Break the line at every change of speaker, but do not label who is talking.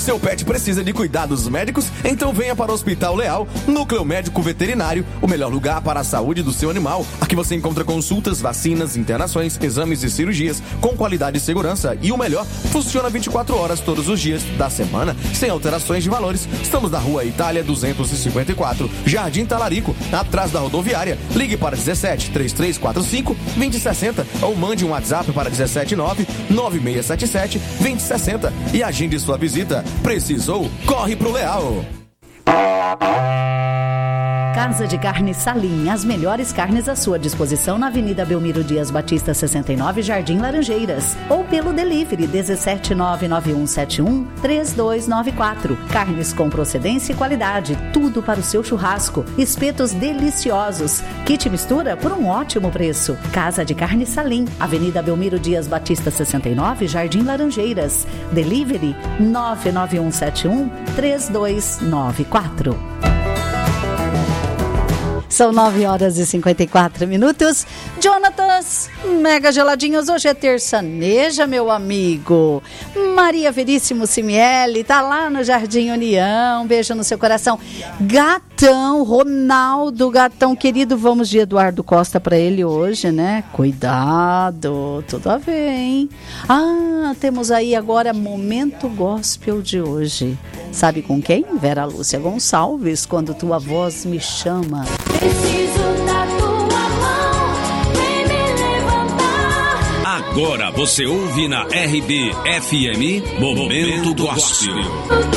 Seu pet precisa de cuidados médicos? Então venha para o Hospital Leal, Núcleo Médico Veterinário, o melhor lugar para a saúde do seu animal. Aqui você encontra consultas, vacinas, internações, exames e cirurgias com qualidade e segurança. E o melhor, funciona 24 horas todos os dias da semana, sem alterações de valores. Estamos na Rua Itália 254, Jardim Talarico, atrás da rodoviária. Ligue para 17 3345 2060 ou mande um WhatsApp para 179 9677 2060 e agende sua visita. Precisou? Corre pro Leal.
Casa de Carne Salim, as melhores carnes à sua disposição na Avenida Belmiro Dias Batista 69, Jardim Laranjeiras, ou pelo delivery 17991713294. Carnes com procedência e qualidade, tudo para o seu churrasco. Espetos deliciosos, kit mistura por um ótimo preço. Casa de Carne Salim, Avenida Belmiro Dias Batista 69, Jardim Laranjeiras. Delivery 991713294. São 9h54. Jonatas, mega geladinhos, hoje é terçaneja, meu amigo. Maria Veríssimo Simiele, tá lá no Jardim União, beijo no seu coração. Gatão, Ronaldo, gatão querido, vamos de Eduardo Costa pra ele hoje, né? Cuidado, tudo a ver, hein? Ah, temos aí agora Momento Gospel de hoje. Sabe com quem? Vera Lúcia Gonçalves, Quando Tua Voz Me Chama.
Preciso da tua mão, vem me levantar.
Agora você ouve na RB FM Momento Gospel.